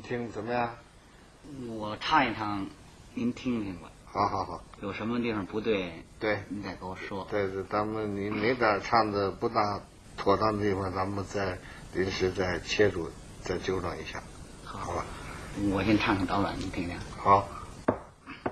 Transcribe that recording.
听怎么样？ 我唱一唱，您听听吧。 好， 有什么地方不对？ 对， 你再跟我说。 对，咱们你哪点唱的不大妥当的地方，咱们再临时再切入，再纠正一下，好吧？ 我先唱唱导览，你听听。 好。